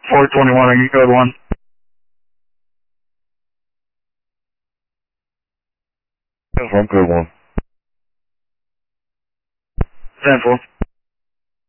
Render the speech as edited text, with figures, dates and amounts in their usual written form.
421, are you code 1? 10-4, I'm code 1. 10-4.